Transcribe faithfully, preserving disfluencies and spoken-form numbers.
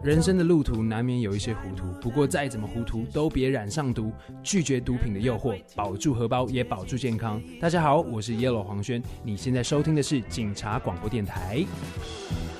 人生的路途难免有一些糊涂，不过再怎么糊涂都别染上毒，拒绝毒品的诱惑，保住荷包也保住健康。大家好，我是 Yellow 黄轩，你现在收听的是警察广播电台。